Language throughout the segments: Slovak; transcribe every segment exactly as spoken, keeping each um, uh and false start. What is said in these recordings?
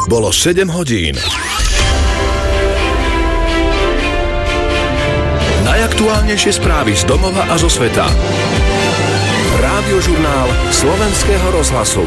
Bolo sedem hodín. Najaktuálnejšie správy z domova a zo sveta. Rádiožurnál Slovenského rozhlasu.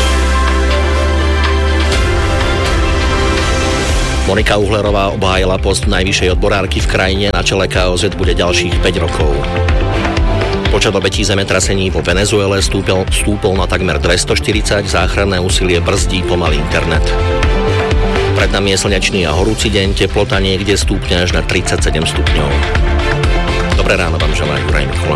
Monika Uhlerová obhájila post najvyššej odborárky v krajine, na čele ká ó zet bude ďalších päť rokov. Počet obetí zemetrasení vo Venezuele stúpil, stúpol na takmer dvestoštyridsať, záchranné úsilie brzdí pomalý internet. Pred nami je slnečný a horúci deň, teplota niekde stúpne až na tridsaťsedem stupňov. Dobré ráno vám želá Juraj Mikula.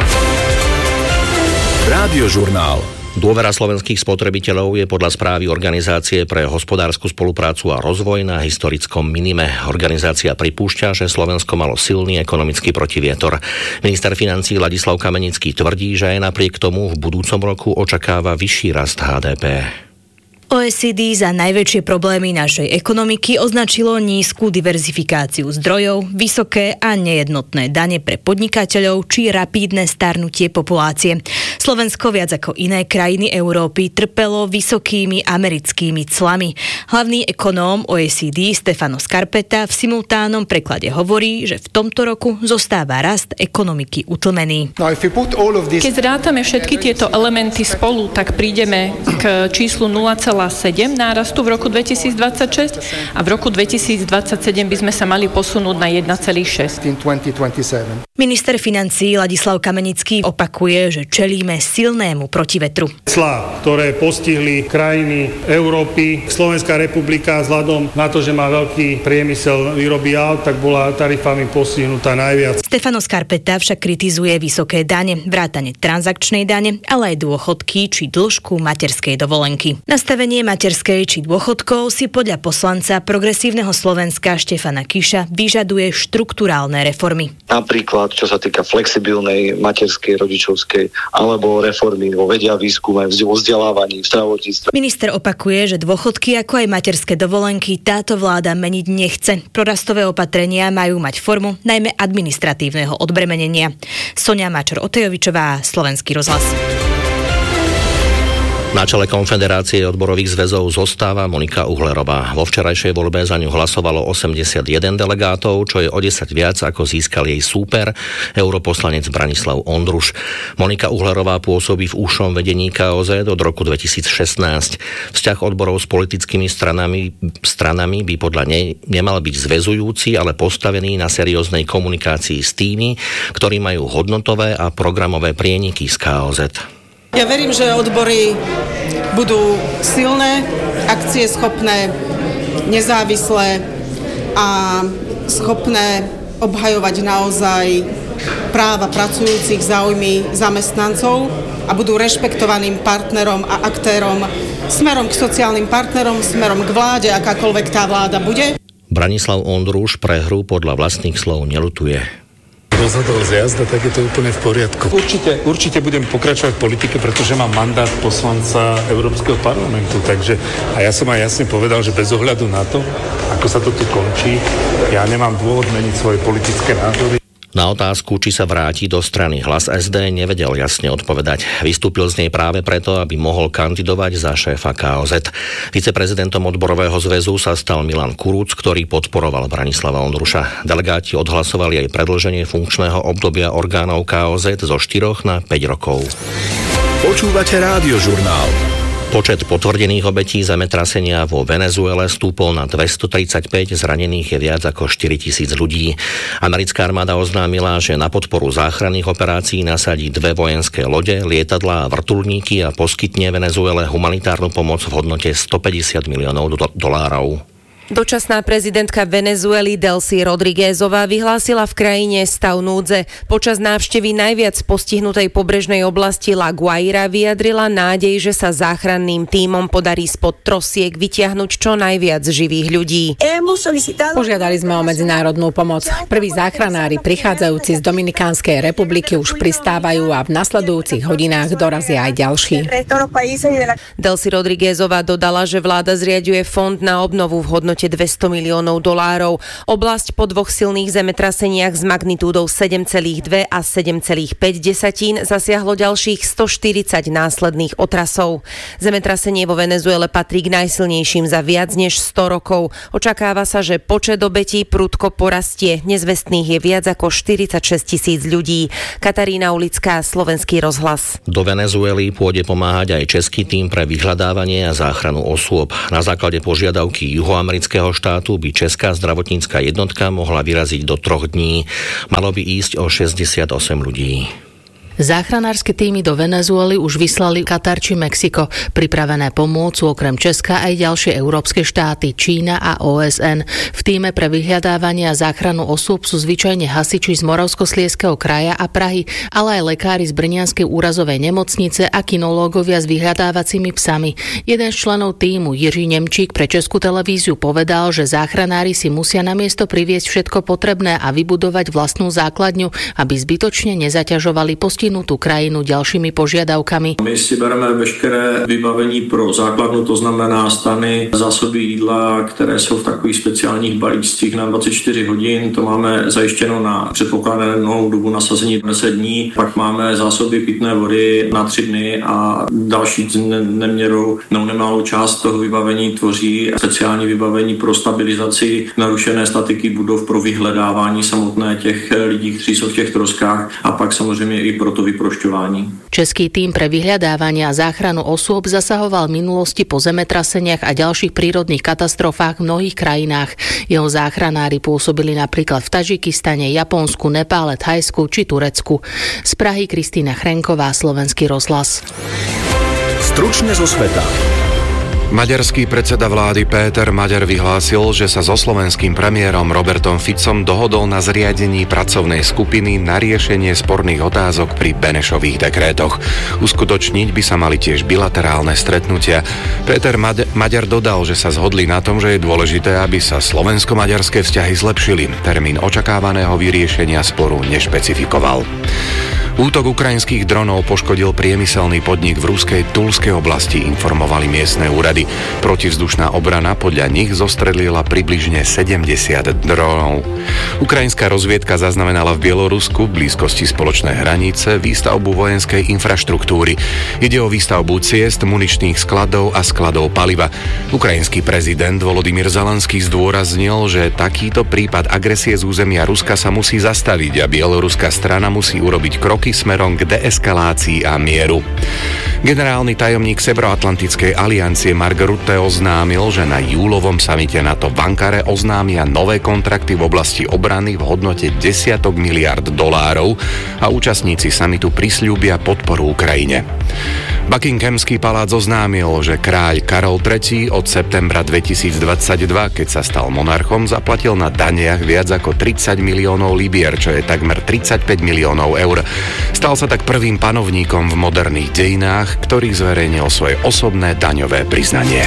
Rádiožurnál. Dôvera slovenských spotrebiteľov je podľa správy Organizácie pre hospodársku spoluprácu a rozvoj na historickom minime. Organizácia pripúšťa, že Slovensko malo silný ekonomický protivietor. Minister financií Ladislav Kamenický tvrdí, že aj napriek tomu v budúcom roku očakáva vyšší rast há dé pé. ó é cé dé za najväčšie problémy našej ekonomiky označilo nízku diverzifikáciu zdrojov, vysoké a nejednotné dane pre podnikateľov či rapídne starnutie populácie. Slovensko viac ako iné krajiny Európy trpelo vysokými americkými clami. Hlavný ekonóm ó é cé dé Stefano Scarpetta v simultánnom preklade hovorí, že v tomto roku zostáva rast ekonomiky utlmený. Keď zrátame všetky tieto elementy spolu, tak prídeme k číslu nula celá sedem nárastu v roku dvetisícdvadsaťšesť a v roku dvetisícdvadsaťsedem by sme sa mali posunúť na jeden celá šesť. Minister financií Ladislav Kamenický opakuje, že čelíme silnému protivetru. Clá, ktoré postihli krajiny Európy, Slovenská republika vzhľadom na to, že má veľký priemysel výroby aut, tak bola tarifami postihnutá najviac. Stefano Scarpetta však kritizuje vysoké dane, vrátane transakčnej dane, ale aj dôchodky či dĺžku materskej dovolenky. Nastavenie materskej či dôchodkov si podľa poslanca Progresívneho Slovenska Štefana Kiša vyžaduje štrukturálne reformy. Napríklad, čo sa týka flexibilnej materskej, rodičovskej, alebo reformy vo vede a výskume, vo vzdelávaní, v zdravotníctve. Minister opakuje, že dôchodky ako aj materské dovolenky táto vláda meniť nechce. Prorastové opatrenia majú mať formu najmä administratívneho odbremenenia. Sonia Mačor-Otejovičová, Slovenský rozhlas. Na čele Konfederácie odborových zväzov zostáva Monika Uhlerová. Vo včerajšej voľbe za ňu hlasovalo osemdesiatjeden delegátov, čo je o desať viac, ako získal jej súper, europoslanec Branislav Ondruš. Monika Uhlerová pôsobí v úžšom vedení ká ó zet od roku dvetisícšestnásť. Vzťah odborov s politickými stranami, stranami by podľa nej nemal byť zväzujúci, ale postavený na serióznej komunikácii s tými, ktorí majú hodnotové a programové prieniky z ká ó zet. Ja verím, že odbory budú silné, akcieschopné, nezávislé a schopné obhajovať naozaj práva pracujúcich, záujmy zamestnancov a budú rešpektovaným partnerom a aktérom smerom k sociálnym partnerom, smerom k vláde, akákoľvek tá vláda bude. Branislav Ondruš prehru podľa vlastných slov neľutuje. Rozhodol z jazda, tak je to úplne v poriadku. Určite, určite budem pokračovať v politike, pretože mám mandát poslanca Európskeho parlamentu, takže a ja som aj jasne povedal, že bez ohľadu na to, ako sa to tu končí, ja nemám dôvod meniť svoje politické názory. Na otázku, či sa vráti do strany Hlas es dé, nevedel jasne odpovedať. Vystúpil z nej práve preto, aby mohol kandidovať za šéfa ká ó zet. Viceprezidentom odborového zväzu sa stal Milan Kurúc, ktorý podporoval Branislava Ondruša. Delegáti odhlasovali aj predĺženie funkčného obdobia orgánov ká ó zet zo štyroch na päť rokov. Počúvate Rádiožurnál. Počet potvrdených obetí zemetrasenia vo Venezuele stúpol na dvestotridsaťpäť, zranených je viac ako štyritisíc ľudí. Americká armáda oznámila, že na podporu záchranných operácií nasadí dve vojenské lode, lietadlá a vrtuľníky a poskytne Venezuele humanitárnu pomoc v hodnote stopäťdesiat miliónov do- dolárov. Dočasná prezidentka Venezuely Delcy Rodríguezová vyhlásila v krajine stav núdze. Počas návštevy najviac postihnutej pobrežnej oblasti La Guaira vyjadrila nádej, že sa záchranným tímom podarí spod trosiek vytiahnuť čo najviac živých ľudí. Požiadali sme o medzinárodnú pomoc. Prví záchranári prichádzajúci z Dominikánskej republiky už pristávajú a v nasledujúcich hodinách dorazia aj ďalší. Delcy Rodríguezová dodala, že vláda zriaďuje fond na obnovu v hodnote hodnote dvesto miliónov dolárov. Oblasť po dvoch silných zemetraseniach s magnitúdou sedem celá dva a sedem celá päť zasiahlo ďalších stoštyridsať následných otrasov. Zemetrasenie vo Venezuele patrí k najsilnejším za viac než sto rokov. Očakáva sa, že počet obetí prudko porastie. Nezvestných je viac ako štyridsaťšesť tisíc ľudí. Katarína Ulická, Slovenský rozhlas. Do Venezuely pôjde pomáhať aj český tím pre vyhľadávanie a záchranu osôb. Na základe požiadavky juhoamerického štátu by česká zdravotnícka jednotka mohla vyraziť do troch dní. Malo by ísť o šesťdesiatosem ľudí. Záchranárske týmy do Venezuely už vyslali Katar či Mexiko. Pripravené pomôcť sú okrem Česka aj ďalšie európske štáty, Čína a ó es en. V tíme pre vyhľadávanie a záchranu osôb sú zvyčajne hasiči z Moravskoslezského kraja a Prahy, ale aj lekári z Brnianskej úrazovej nemocnice a kinológovia s vyhľadávacími psami. Jeden z členov týmu, Jiří Nemčík, pre Českú televíziu povedal, že záchranári si musia na miesto priviesť všetko potrebné a vybudovať vlastnú základňu, aby zbytočne nezaťažovali postihnutých tú krajinu ďalšími požiadavkami. My si bereme veškeré vybavení pro základnu, to znamená stany, zásoby jídla, které jsou v takových speciálních balíčcích na dvacet čtyři hodin. To máme zajištěno na předpokládanou dobu nasazení deset dní. Pak máme zásoby pitné vody na tři dny a další neměrou, no nemalou část toho vybavení tvoří speciální vybavení pro stabilizaci narušené statiky budov, pro vyhledávání samotné těch lidí, kteří jsou v těch troskách a pak samozřejmě i pro to vyprošťování. Český tím pre vyhľadávanie a záchranu osôb zasahoval v minulosti po zemetraseniach a ďalších prírodných katastrofách v mnohých krajinách. Jeho záchranári pôsobili napríklad v Tadžikistane, Japonsku, Nepále, Thajsku či Turecku. Z Prahy Kristýna Chrenková, Slovenský rozhlas. Stručne zo sveta. Maďarský predseda vlády Péter Maďar vyhlásil, že sa so slovenským premiérom Robertom Ficom dohodol na zriadení pracovnej skupiny na riešenie sporných otázok pri Benešových dekrétoch. Uskutočniť by sa mali tiež bilaterálne stretnutia. Péter Mad- Maďar dodal, že sa zhodli na tom, že je dôležité, aby sa slovensko-maďarské vzťahy zlepšili. Termín očakávaného vyriešenia sporu nešpecifikoval. Útok ukrajinských dronov poškodil priemyselný podnik v ruskej Tulskej oblasti, informovali miestne úrady. Protivzdušná obrana podľa nich zostrelila približne sedemdesiat dronov. Ukrajinská rozviedka zaznamenala v Bielorusku v blízkosti spoločnej hranice výstavbu vojenskej infraštruktúry. Ide o výstavbu ciest, muničných skladov a skladov paliva. Ukrajinský prezident Volodymyr Zelenský zdôraznil, že takýto prípad agresie z územia Ruska sa musí zastaviť a bieloruská strana musí urobiť kroky smerom k deeskalácii a mieru. Generálny tajomník Severoatlantickej aliancie Mark Rutte oznámil, že na júlovom samite NATO v Ankare oznámia nové kontrakty v oblasti obrany v hodnote desiatok miliárd dolárov a účastníci samitu prisľúbia podporu Ukrajine. Buckinghamský palác oznámil, že kráľ Karol tretí od septembra dvetisícdvadsaťdva, keď sa stal monarchom, zaplatil na daniach viac ako tridsať miliónov libier, čo je takmer tridsaťpäť miliónov eur. Stal sa tak prvým panovníkom v moderných dejinách, ktorý zverejnil svoje osobné daňové priznanie.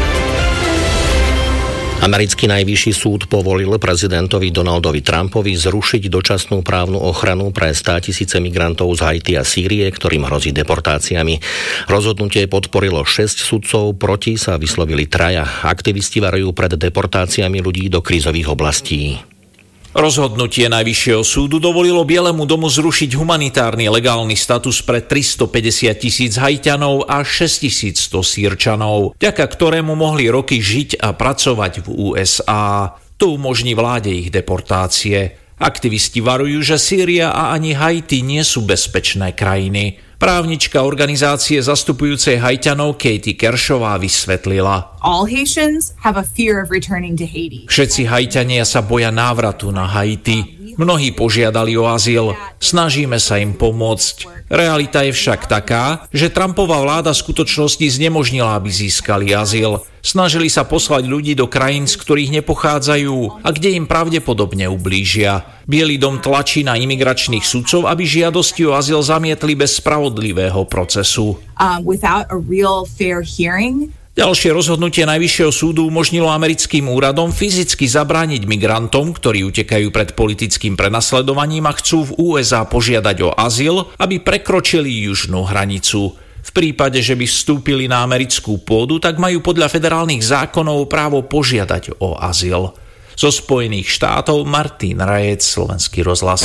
Americký najvyšší súd povolil prezidentovi Donaldovi Trumpovi zrušiť dočasnú právnu ochranu pre státisíce migrantov z Haiti a Sýrie, ktorým hrozí deportáciami. Rozhodnutie podporilo šesť sudcov, proti sa vyslovili traja. Aktivisti varujú pred deportáciami ľudí do krízových oblastí. Rozhodnutie Najvyššieho súdu dovolilo Bielemu domu zrušiť humanitárny legálny status pre tristopäťdesiat tisíc Haťanov a šesťtisícsto Sýrčanov, vďaka ktorému mohli roky žiť a pracovať v ú es á. To umožní vláde ich deportácie. Aktivisti varujú, že Sýria a ani Haiti nie sú bezpečné krajiny. Právnička organizácie zastupujúcej Haťanov Katie Kershová vysvetlila. All Haitians have a fear of returning to Haiti. Všetci Haťania sa boja návratu na Haiti. Mnohí požiadali o azyl. Snažíme sa im pomôcť. Realita je však taká, že Trumpova vláda v skutočnosti znemožnila, aby získali azyl. Snažili sa poslať ľudí do krajín, z ktorých nepochádzajú a kde im pravdepodobne ublížia. Bielý dom tlačí na imigračných sudcov, aby žiadosti o azyl zamietli bez spravodlivého procesu. Um, without a real fair hearing. Ďalšie rozhodnutie Najvyššieho súdu umožnilo americkým úradom fyzicky zabrániť migrantom, ktorí utekajú pred politickým prenasledovaním a chcú v ú es á požiadať o azyl, aby prekročili južnú hranicu. V V prípade, že by vstúpili na americkú pôdu, tak majú podľa federálnych zákonov právo požiadať o azyl. Zo Spojených štátov Martin Rajec, Slovenský rozhlas.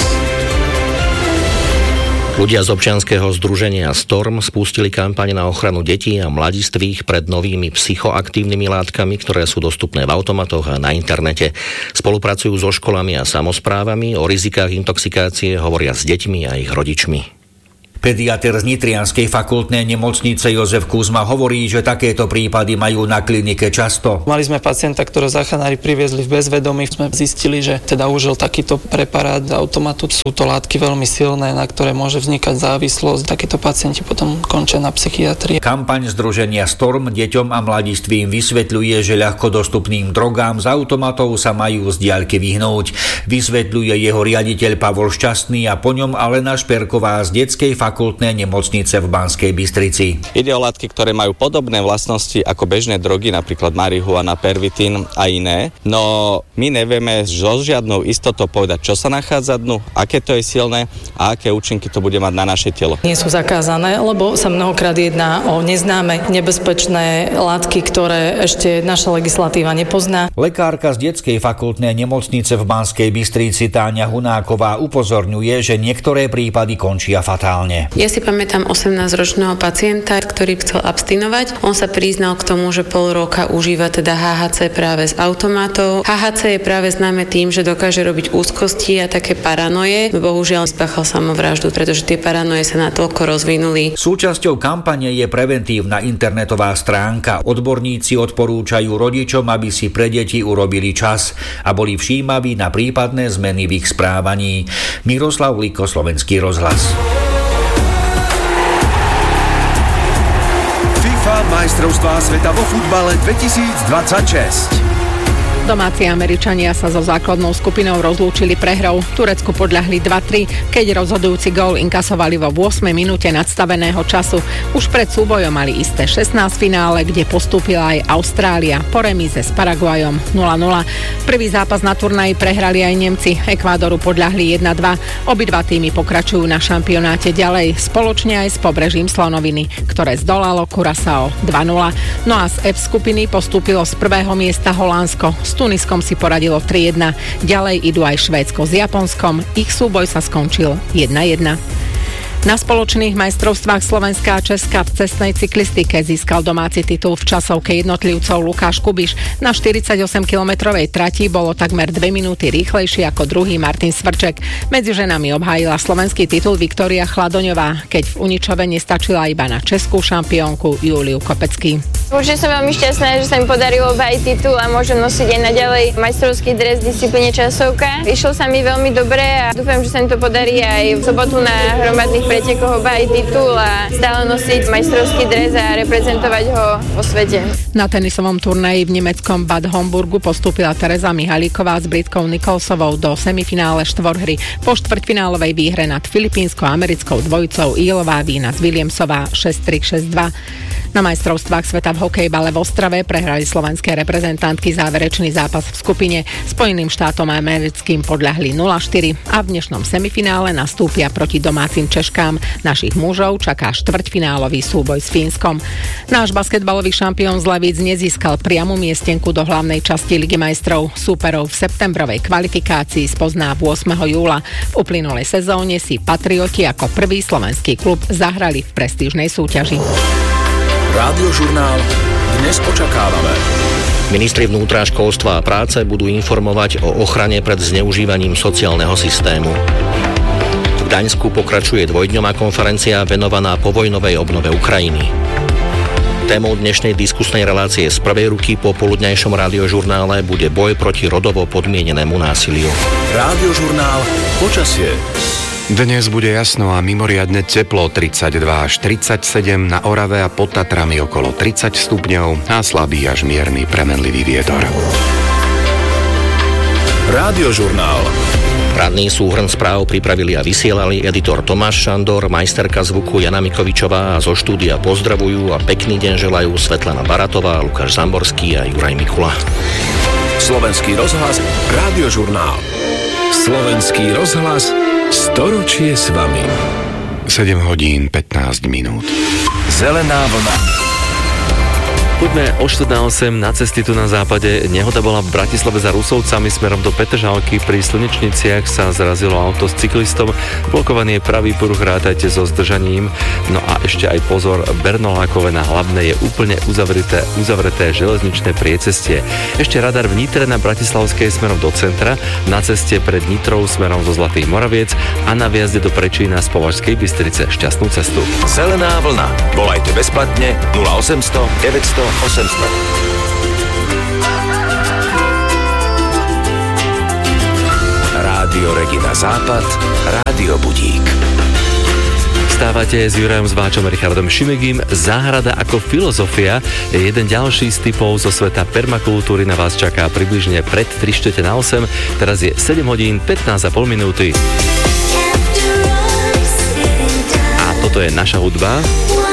Ľudia z občianskeho združenia Storm spustili kampaň na ochranu detí a mladistvých pred novými psychoaktívnymi látkami, ktoré sú dostupné v automatoch a na internete. Spolupracujú so školami a samosprávami, o rizikách intoxikácie hovoria s deťmi a ich rodičmi. Pediater z Nitrianskej fakultnej nemocnice Jozef Kuzma hovorí, že takéto prípady majú na klinike často. Mali sme pacienta, ktorého záchranári priviezli v bezvedomí. Sme zistili, že teda užil takýto preparát z automatu. Sú to látky veľmi silné, na ktoré môže vznikať závislosť. Takíto pacienti potom končia na psychiatrii. Kampaň združenia Storm deťom a mladistvím vysvetľuje, že ľahko dostupným drogám z automatov sa majú z diaľky vyhnúť. Vysvetľuje jeho riaditeľ Pavol Šťastný a po ňom Alena Šperková z detskej fakultnej fakultnej nemocnice v Banskej Bystrici. Ide o látky, ktoré majú podobné vlastnosti ako bežné drogy, napríklad marihuana, pervitín a iné, no my nevieme so žiadnou istotou povedať, čo sa nachádza dnu, aké to je silné a aké účinky to bude mať na naše telo. Nie sú zakázané, lebo sa mnohokrát jedná o neznáme, nebezpečné látky, ktoré ešte naša legislatíva nepozná. Lekárka z detskej fakultnej nemocnice v Banskej Bystrici Táňa Hunáková upozorňuje, že niektoré prípady končia fatálne. Ja si pamätám osemnásťročného pacienta, ktorý chcel abstinovať. On sa priznal k tomu, že pol roka užíva teda há há cé práve z automatov. há há cé je práve známe tým, že dokáže robiť úzkosti a také paranoje. Bohužiaľ spáchal samovraždu, pretože tie paranoje sa natoľko rozvinuli. Súčasťou kampane je preventívna internetová stránka. Odborníci odporúčajú rodičom, aby si pre deti urobili čas a boli všímaví na prípadné zmeny v ich správaní. Miroslav Liko, Slovenský rozhlas. Majstrovstvá sveta vo futbale dvetisícdvadsaťšesť. Domáci Američania sa so základnou skupinou rozlúčili prehrou. Turecku podľahli dva tri, keď rozhodujúci gól inkasovali vo ôsmej minúte nadstaveného času. Už pred súbojom mali isté šestnásťfinále, kde postúpila aj Austrália po remíze s Paraguajom nula nula. Prvý zápas na turnaji prehrali aj Nemci. Ekvádoru podľahli jedna dva. Obidva týmy pokračujú na šampionáte ďalej, spoločne aj s pobrežím Slonoviny, ktoré zdolalo Curaçao dva nula. No a z F skupiny postúpilo z prvého miesta Holandsko. S Tuniskom si poradilo tri jedna. Ďalej idú aj Švédsko s Japonskom. Ich súboj sa skončil jedna jedna. Na spoločných majstrovstvách Slovenska a Česka v cestnej cyklistike získal domáci titul v časovke jednotlivcov Lukáš Kubiš. Na štyridsaťosemkilometrovej trati bolo takmer dve minúty rýchlejší ako druhý Martin Svrček. Medzi ženami obhájila slovenský titul Viktória Chladoňová, keď v Uničove nestačila iba na českú šampiónku Júliu Kopecký. Určite som veľmi šťastná, že sa mi podarilo obhájiť titul a môžem nosiť aj naďalej majstrovský dres v disciplíne časovka. Vyšlo sa mi veľmi dobre a dúfam, že sa mi to podarí aj v sobotu na hromadných pretekoch obhájiť titul a stále nosiť majstrovský dres a reprezentovať ho vo svete. Na tenisovom turnaji v nemeckom Bad Homburgu postúpila Tereza Mihalíková s Britkou Nicholsovou do semifinále štvorhry. Po štvrťfinálovej výhre nad filipínsko-americkou dvojicou Ilová Vínas Williamsová šesť tri šesť dva. Na majstrovstvách sveta v hokejbale v Ostrave prehrali slovenské reprezentantky záverečný zápas v skupine. Spojeným štátom a americkým podľahli nula štyri a v dnešnom semifinále nastúpia proti domácim Češkám. Našich mužov čaká štvrťfinálový súboj s Fínskom. Náš basketbalový šampión z Levíc nezískal priamu miestenku do hlavnej časti Ligy majstrov. Súperov v septembrovej kvalifikácii spozná ôsmeho júla. V uplynulej sezóne si Patrioti ako prvý slovenský klub zahrali v prestížnej súťaži. Rádiožurnál Dnes očakávame. Ministri vnútra, školstva a práce budú informovať o ochrane pred zneužívaním sociálneho systému. V Gdaňsku pokračuje dvojdňová konferencia venovaná povojnovej obnove Ukrajiny. Témou dnešnej diskusnej relácie z prvej ruky po poludňajšom rádiožurnále bude boj proti rodovo podmienenému násiliu. Rádiožurnál Počasie. Dnes bude jasno a mimoriadne teplo, tridsaťdva až tridsaťsedem, na Orave a pod Tatrami okolo tridsať stupňov a slabý až mierny premenlivý vietor. Rádiožurnál. Ranný súhrn správ pripravili a vysielali editor Tomáš Šandor, majsterka zvuku Jana Mikovičová a zo štúdia pozdravujú a pekný deň želajú Svetlana Baratová, Lukáš Zamborský a Juraj Mikula. Slovenský rozhlas, Rádiožurnál. Slovenský rozhlas, storočie s vami. sedem hodín pätnásť minút. Zelená vlna. Poďme o štvrť na osem na cesty tu na západe. Nehoda bola v Bratislave za Rusovcami smerom do Petržalky. Pri Slnečniciach sa zrazilo auto s cyklistom. Blokovaný je pravý pruh, rátajte so zdržaním. No a ešte aj pozor, Bernolákové na Hlavnej je úplne uzavreté, uzavreté železničné priecestie. Ešte radar v Nitre na Bratislavskej smerom do centra, na ceste pred Nitrou smerom zo Zlatých Moraviec a na viazde do Prečína z Považskej Bystrice. Šťastnú cestu. Zelená vlna. Volajte bezplatne nula osemsto deväťsto osemsto. Rádio Regina Západ, Rádio Budík. Vstávate s Jurajom Zváčom a Richardom Šimegím. Záhrada ako filozofia je jeden ďalší z typov zo sveta permakultúry. Na vás čaká približne pred tri štvrte na osem. Teraz je sedem hodín pätnásť a pol minúty. A toto je naša hudba.